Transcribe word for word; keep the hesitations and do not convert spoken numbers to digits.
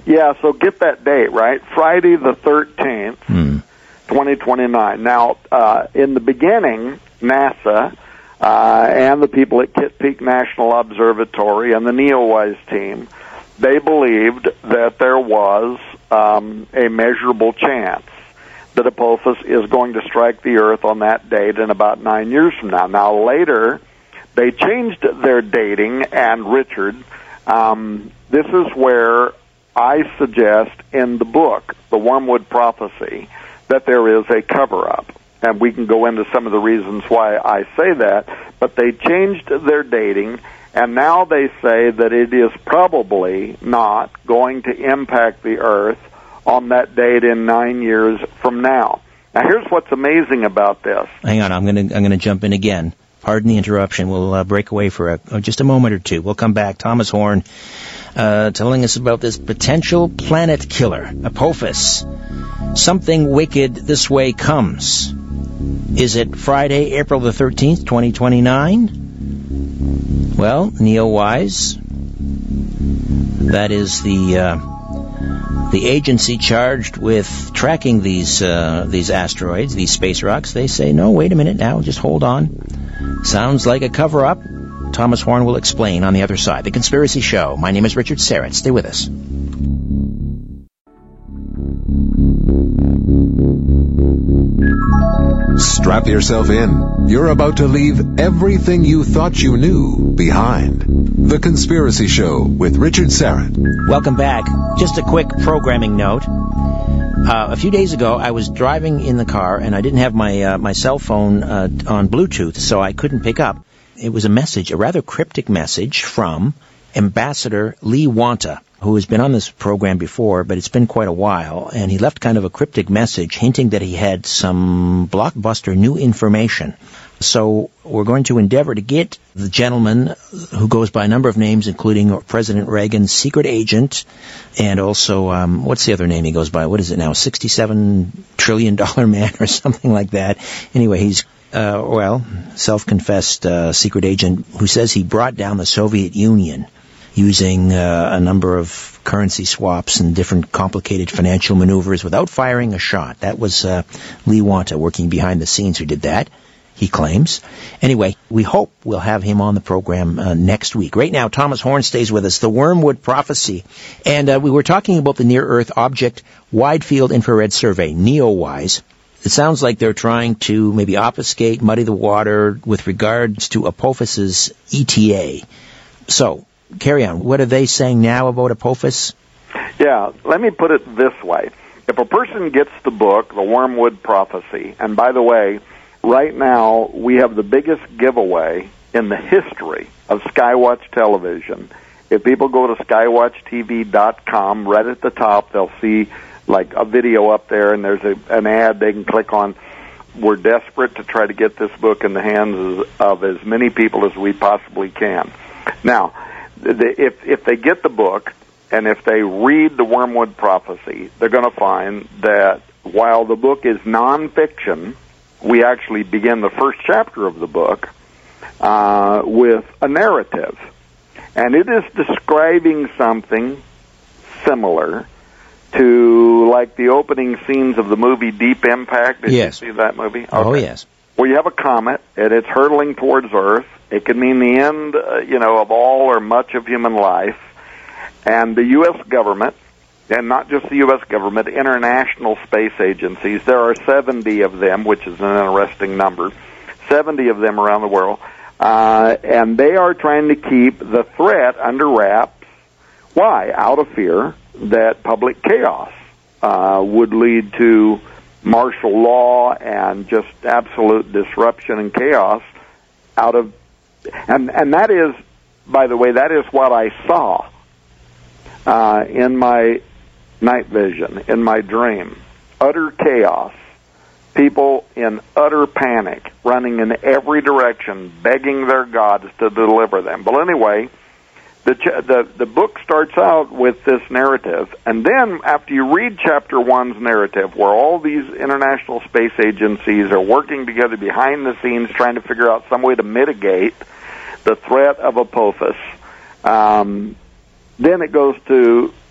Yeah, so get that date, right? Friday the thirteenth, Hmm. twenty twenty-nine. Now, uh, in the beginning, NASA uh, and the people at Kitt Peak National Observatory and the NEOWISE team, they believed that there was um, a measurable chance that Apophis is going to strike the Earth on that date in about nine years from now. Now, later, they changed their dating, and Richard, um, this is where I suggest in the book, The Wormwood Prophecy, that there is a cover-up. And we can go into some of the reasons why I say that. But they changed their dating, and now they say that it is probably not going to impact the Earth on that date in nine years from now. Now, here's what's amazing about this. Hang on, I'm going to I'm going to jump in again. Pardon the interruption. We'll uh, break away for a, oh, just a moment or two. We'll come back. Thomas Horn uh, telling us about this potential planet killer, Apophis. Something wicked this way comes. Is it Friday, April the thirteenth, twenty twenty-nine? Well, NEOWISE, that is the uh, the agency charged with tracking these uh, these asteroids, these space rocks. They say, no, wait a minute now, just hold on. Sounds like a cover-up. Thomas Horn will explain on the other side. The Conspiracy Show. My name is Richard Syrett. Stay with us. Strap yourself in. You're about to leave everything you thought you knew behind. The Conspiracy Show with Richard Syrett. Welcome back. Just a quick programming note. Uh, a few days ago, I was driving in the car, and I didn't have my uh, my cell phone uh, on Bluetooth, so I couldn't pick up. It was a message, a rather cryptic message from Ambassador Lee Wanta, who has been on this program before, but it's been quite a while, and he left kind of a cryptic message hinting that he had some blockbuster new information. So we're going to endeavor to get the gentleman who goes by a number of names, including President Reagan's secret agent, and also, um, what's the other name he goes by? What is it now? sixty-seven trillion dollars man or something like that. Anyway, he's, uh, well, self-confessed uh, secret agent who says he brought down the Soviet Union using uh, a number of currency swaps and different complicated financial maneuvers without firing a shot. That was uh, Lee Wanta working behind the scenes who did that, he claims. Anyway, we hope we'll have him on the program uh, next week. Right now, Thomas Horn stays with us, The Wormwood Prophecy. And uh, we were talking about the Near-Earth Object Wide Field Infrared Survey, NEOWISE. It sounds like they're trying to maybe obfuscate, muddy the water with regards to Apophis's E T A. So, carry on. What are they saying now about Apophis? Yeah, let me put it this way. If a person gets the book, The Wormwood Prophecy, and by the way, right now we have the biggest giveaway in the history of Skywatch Television. If people go to skywatch T V dot com, right at the top, they'll see like a video up there, and there's a, an ad they can click on. We're desperate to try to get this book in the hands of as many people as we possibly can. Now, if if they get the book, and if they read the Wormwood Prophecy, they're going to find that while the book is nonfiction, we actually begin the first chapter of the book uh, with a narrative. And it is describing something similar to like the opening scenes of the movie Deep Impact. Did yes. you see that movie? Okay. Oh, yes. Well, you have a comet, and it's hurtling towards Earth. It could mean the end, uh, you know, of all or much of human life. And the U S government, and not just the U S government, international space agencies, there are seventy of them, which is an interesting number, seventy of them around the world, uh, and they are trying to keep the threat under wraps. Why? Out of fear that public chaos uh, would lead to martial law and just absolute disruption and chaos out of, and and that is, by the way, that is what I saw uh, in my night vision, in my dream. Utter chaos. People in utter panic, running in every direction, begging their gods to deliver them. But anyway, the, the the book starts out with this narrative, and then after you read chapter one's narrative, where all these international space agencies are working together behind the scenes trying to figure out some way to mitigate the threat of Apophis, um, then it goes to